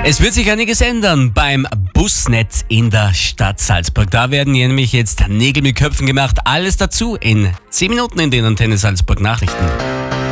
Es wird sich einiges ändern beim Busnetz in der Stadt Salzburg. Da werden nämlich jetzt Nägel mit Köpfen gemacht. Alles dazu in 10 Minuten in den Antenne Salzburg Nachrichten.